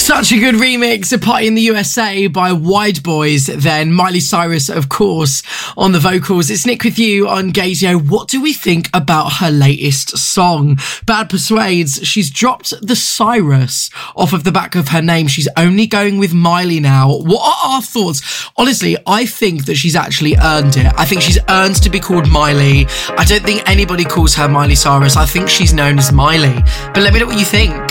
Such a good remix, A Party in the USA by Wide Boys. Then Miley Cyrus, of course, on the vocals. It's Nick with you on Gazio. What do we think about her latest song? Bad Persuades. She's dropped the Cyrus off of the back of her name. She's only going with Miley now. What are our thoughts? Honestly, I think that she's actually earned it. I think she's earned to be called Miley. I don't think anybody calls her Miley Cyrus. I think she's known as Miley. But let me know what you think.